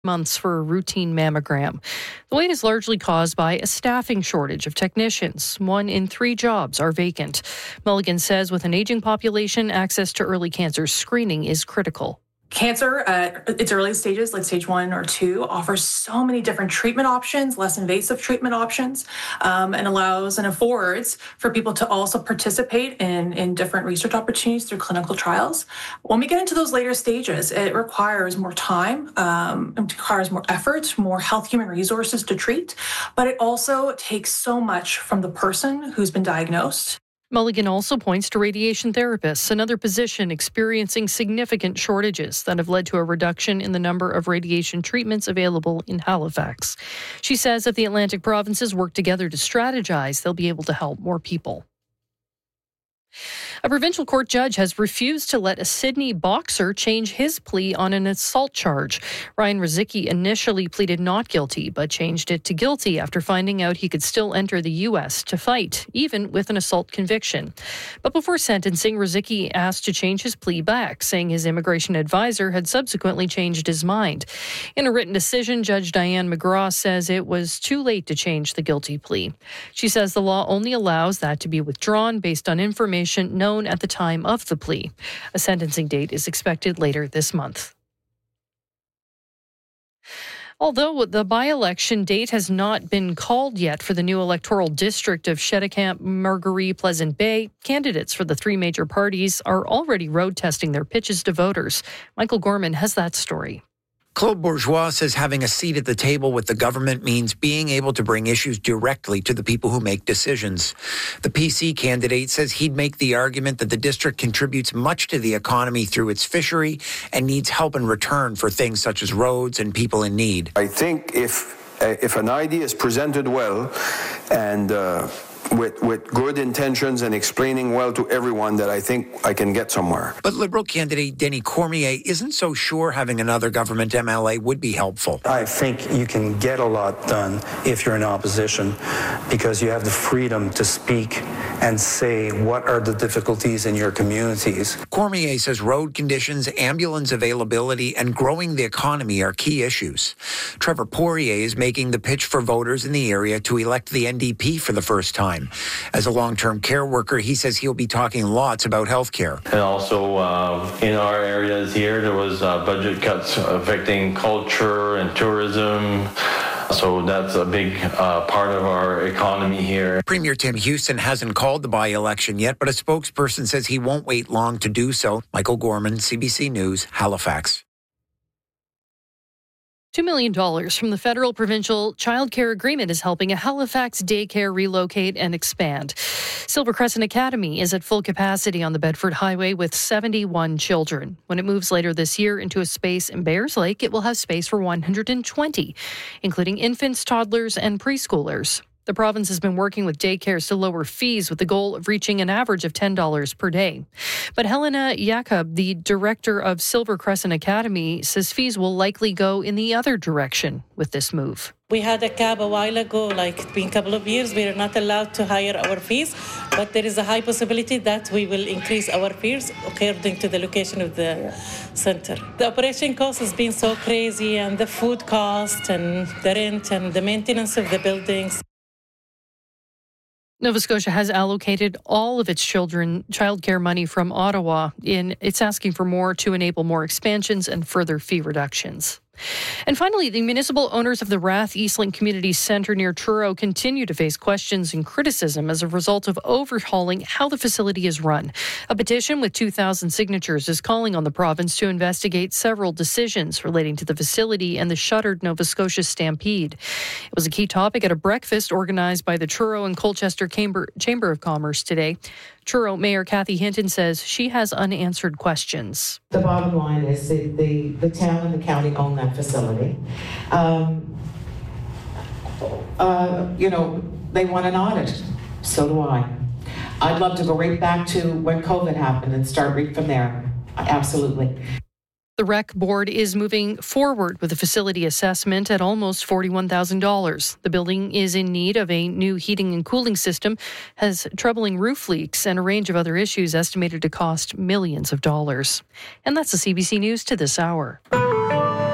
months for a routine mammogram. The wait is largely caused by a staffing shortage of technicians. 1 in 3 jobs are vacant. Mulligan says with an aging population, access to early cancer screening is critical. Cancer at its early stages, like stage 1 or 2, offers so many different treatment options, less invasive treatment options, and allows and affords for people to also participate in different research opportunities through clinical trials. When we get into those later stages, it requires more time, it requires more effort, more health human resources to treat, but it also takes so much from the person who's been diagnosed. Mulligan also points to radiation therapists, another position experiencing significant shortages that have led to a reduction in the number of radiation treatments available in Halifax. She says if the Atlantic provinces work together to strategize, they'll be able to help more people. A provincial court judge has refused to let a Sydney boxer change his plea on an assault charge. Ryan Rizicki initially pleaded not guilty, but changed it to guilty after finding out he could still enter the U.S. to fight, even with an assault conviction. But before sentencing, Rizicki asked to change his plea back, saying his immigration advisor had subsequently changed his mind. In a written decision, Judge Diane McGraw says it was too late to change the guilty plea. She says the law only allows that to be withdrawn based on information known at the time of the plea. A sentencing date is expected later this month. Although the by-election date has not been called yet for the new electoral district of Cheticamp, Margaree, Pleasant Bay, candidates for the 3 major parties are already road testing their pitches to voters. Michael Gorman has that story. Claude Bourgeois says having a seat at the table with the government means being able to bring issues directly to the people who make decisions. The PC candidate says he'd make the argument that the district contributes much to the economy through its fishery and needs help in return for things such as roads and people in need. I think if an idea is presented well and with good intentions and explaining well to everyone, that I think I can get somewhere. But Liberal candidate Denis Cormier isn't so sure having another government MLA would be helpful. I think you can get a lot done if you're in opposition because you have the freedom to speak and say what are the difficulties in your communities. Cormier says road conditions, ambulance availability, and growing the economy are key issues. Trevor Poirier is making the pitch for voters in the area to elect the NDP for the first time. As a long-term care worker, he says he'll be talking lots about health care. And also in our areas here, there was budget cuts affecting culture and tourism. So that's a big part of our economy here. Premier Tim Houston hasn't called the by-election yet, but a spokesperson says he won't wait long to do so. Michael Gorman, CBC News, Halifax. $2 million from the federal provincial childcare agreement is helping a Halifax daycare relocate and expand. Silver Crescent Academy is at full capacity on the Bedford Highway with 71 children. When it moves later this year into a space in Bayers Lake, it will have space for 120, including infants, toddlers, and preschoolers. The province has been working with daycares to lower fees with the goal of reaching an average of $10 per day. But Helena Jakob, the director of Silver Crescent Academy, says fees will likely go in the other direction with this move. We had a cap a while ago, like it's been a couple of years. We are not allowed to higher our fees, but there is a high possibility that we will increase our fees according to the location of the center. The operation cost has been so crazy, and the food cost and the rent and the maintenance of the buildings. Nova Scotia has allocated all of its childcare money from Ottawa. It's asking for more to enable more expansions and further fee reductions. And finally, the municipal owners of the Rath Eastlink Community Centre near Truro continue to face questions and criticism as a result of overhauling how the facility is run. A petition with 2,000 signatures is calling on the province to investigate several decisions relating to the facility and the shuttered Nova Scotia Stampede. It was a key topic at a breakfast organized by the Truro and Colchester Chamber of Commerce today. Truro Mayor Kathy Hinton says she has unanswered questions. The bottom line is that the town and the county own that facility. They want an audit. So do I. I'd love to go right back to when COVID happened and start right from there. Absolutely. The REC board is moving forward with a facility assessment at almost $41,000. The building is in need of a new heating and cooling system, has troubling roof leaks, and a range of other issues estimated to cost millions of dollars. And that's the CBC News to this hour.